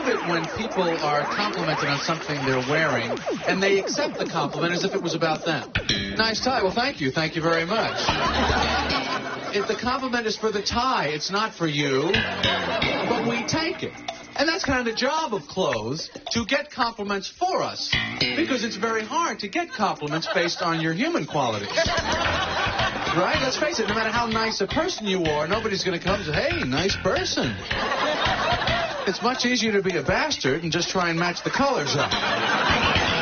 love it when people are complimented on something they're wearing, and they accept the compliment as if it was about them. Nice tie. Well, thank you. Thank you very much. If the compliment is for the tie, it's not for you, but we take it. And that's kind of the job of clothes, to get compliments for us, because it's very hard to get compliments based on your human qualities. Right? Let's face it, no matter how nice a person you are, nobody's going to come and say, hey, nice person. It's much easier to be a bastard and just try and match the colors up.